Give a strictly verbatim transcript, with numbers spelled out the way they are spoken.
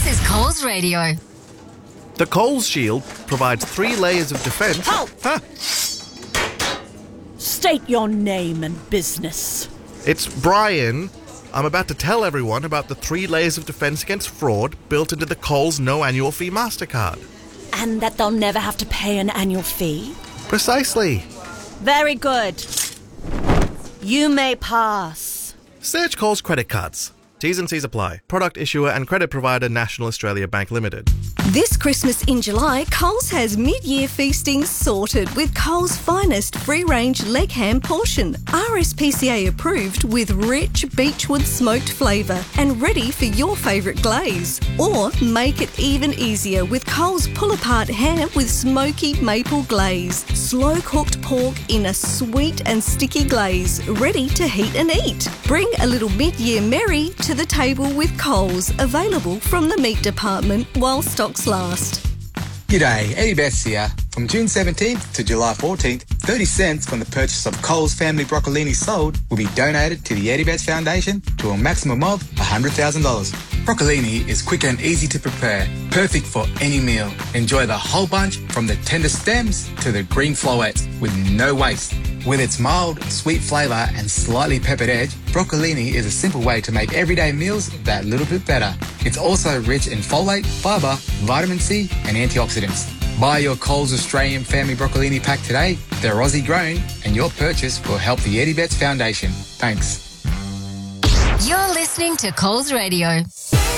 is Coles Radio. The Coles Shield provides three layers of defence. Halt! Huh? State your name and business. It's Brian. I'm about to tell everyone about the three layers of defence against fraud built into the Coles no annual fee MasterCard. And that they'll never have to pay an annual fee? Precisely. Very good. You may pass. Search Coles credit cards. T's and C's apply. Product issuer and credit provider National Australia Bank Limited. This Christmas in July, Coles has mid-year feasting sorted with Coles' finest free-range leg ham portion, R S P C A approved with rich beechwood smoked flavour and ready for your favourite glaze. Or make it even easier with Coles pull-apart ham with smoky maple glaze, slow-cooked pork in a sweet and sticky glaze, ready to heat and eat. Bring a little mid-year merry to the table with Coles, available from the meat department while stocks last. G'day, Eddie Best here. From June seventeenth to July fourteenth, thirty cents from the purchase of Coles family broccolini sold will be donated to the Eddie Betts Foundation to a maximum of one hundred thousand dollars. Broccolini is quick and easy to prepare, perfect for any meal. Enjoy the whole bunch from the tender stems to the green florets with no waste. With its mild, sweet flavour and slightly peppered edge, broccolini is a simple way to make everyday meals that little bit better. It's also rich in folate, fibre, vitamin C and antioxidants. Buy your Coles Australian Family Broccolini pack today. They're Aussie grown and your purchase will help the Eddie Betts Foundation. Thanks. You're listening to Coles Radio.